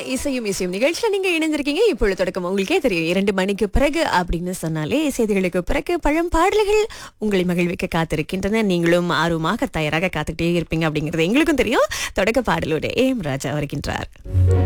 இசையும் இசையும் நிகழ்ச்சியில நீங்க இணைந்திருக்கீங்க. இப்பொழுது தொடக்கம் உங்களுக்கே தெரியும். 2 மணிக்கு பிறகு அப்படின்னு சொன்னாலே செய்திகளுக்கு பிறகு பழம் பாடல்கள் உங்களை மகிழ்விக்க காத்திருக்கின்றன. நீங்களும் ஆர்வமாக தயாராக காத்துக்கிட்டே இருப்பீங்க அப்படிங்கிறது எங்களுக்கும் தெரியும். தொடக்க பாடலோட ஏம் ராஜா வருகின்றார்.